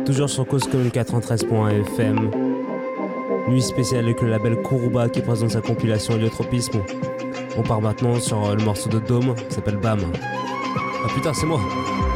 Toujours sur Cause Commune 93.fm. Nuit spéciale avec le label Kuruba qui présente sa compilation Héliotropisme. On part maintenant sur le morceau de Dôme qui s'appelle Bam. Ah putain, c'est moi.